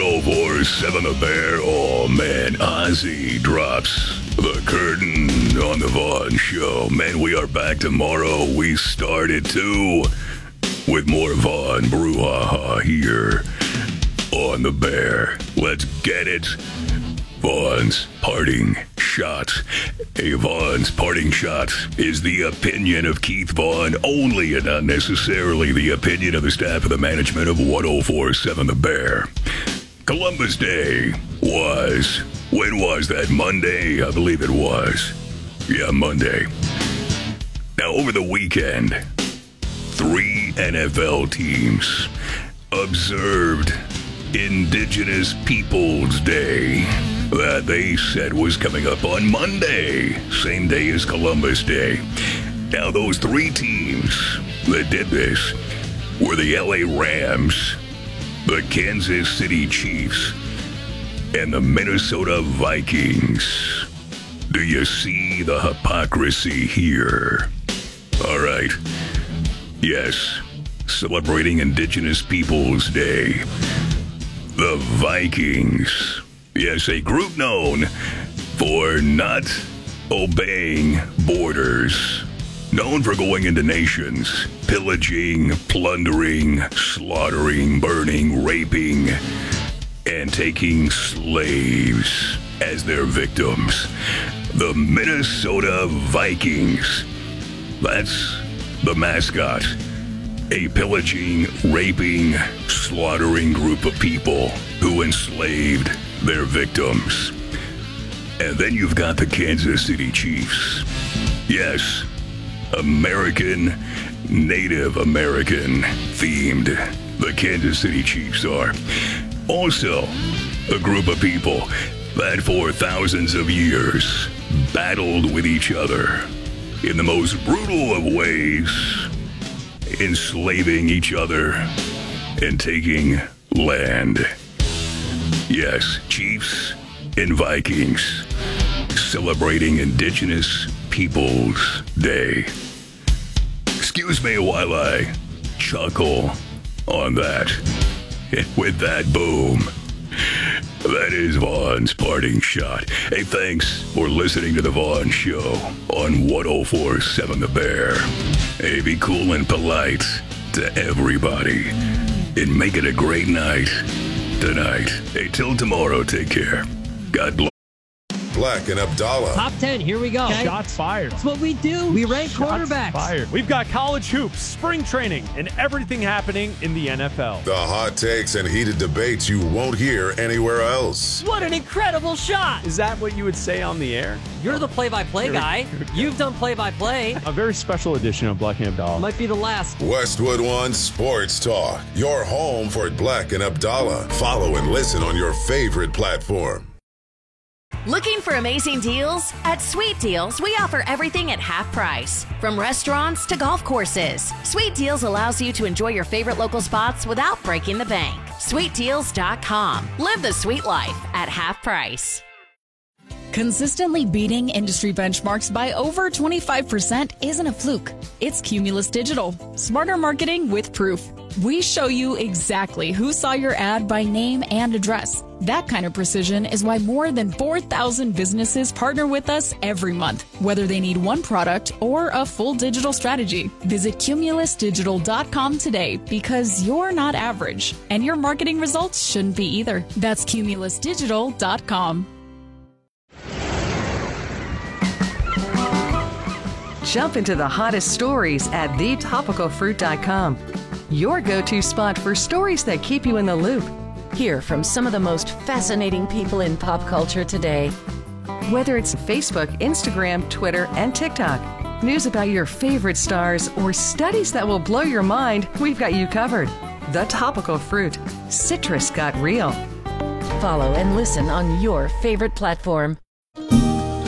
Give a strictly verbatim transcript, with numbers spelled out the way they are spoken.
oh four point seven The Bear. Oh, man, Ozzy drops the curtain on the Vaughn Show. Man, we are back tomorrow. We started, too, with more Vaughn brouhaha here on The Bear. Let's get it. Vaughn's parting shot. A Vaughn's parting shot is the opinion of Keith Vaughn only, and not necessarily the opinion of the staff of the management of one oh four point seven The Bear. Columbus Day was, when was that? Monday? I believe it was. Yeah, Monday. Now, over the weekend, three N F L teams observed Indigenous Peoples Day that they said was coming up on Monday, same day as Columbus Day. Now, those three teams that did this were the L A Rams, the Kansas City Chiefs, and the Minnesota Vikings. Do you see the hypocrisy here? All right. Yes, celebrating Indigenous Peoples Day. The Vikings. Yes, a group known for not obeying borders. Known for going into nations, pillaging, plundering, slaughtering, burning, raping, and taking slaves as their victims. The Minnesota Vikings. That's the mascot. A pillaging, raping, slaughtering group of people who enslaved their victims. And then you've got the Kansas City Chiefs. Yes, American, Native American themed the Kansas City Chiefs are. Also, a group of people that for thousands of years battled with each other in the most brutal of ways, enslaving each other and taking land. Yes, Chiefs and Vikings celebrating Indigenous Peoples Day. Excuse me while I chuckle on that. And with that, boom. That is Vaughn's parting shot. Hey, thanks for listening to The Vaughn Show on one oh four point seven The Bear. Hey, be cool and polite to everybody. And make it a great night tonight. Hey, till tomorrow, take care. God bless. Black and Abdallah. Top ten, here we go. Okay? Shots fired. That's what we do. We rank Shots quarterbacks. fired. We've got college hoops, spring training, and everything happening in the N F L. The hot takes and heated debates you won't hear anywhere else. What an incredible shot. Is that what you would say on the air? You're the play-by-play guy. You've done play-by-play. A very special edition of Black and Abdallah. Might be the last. Westwood One Sports Talk. Your home for Black and Abdallah. Follow and listen on your favorite platform. Looking for amazing deals? At Sweet Deals, we offer everything at half price. From restaurants to golf courses, Sweet Deals allows you to enjoy your favorite local spots without breaking the bank. sweet deals dot com. Live the sweet life at half price. Consistently beating industry benchmarks by over twenty-five percent isn't a fluke. It's Cumulus Digital. Smarter marketing with proof. We show you exactly who saw your ad by name and address. That kind of precision is why more than four thousand businesses partner with us every month, whether they need one product or a full digital strategy. Visit cumulus digital dot com today because you're not average, and your marketing results shouldn't be either. That's cumulus digital dot com. Jump into the hottest stories at the topical fruit dot com. Your go-to spot for stories that keep you in the loop. Hear from some of the most fascinating people in pop culture today. Whether it's Facebook, Instagram, Twitter, and TikTok, news about your favorite stars, or studies that will blow your mind, we've got you covered. The Topical Fruit. Citrus got real. Follow and listen on your favorite platform.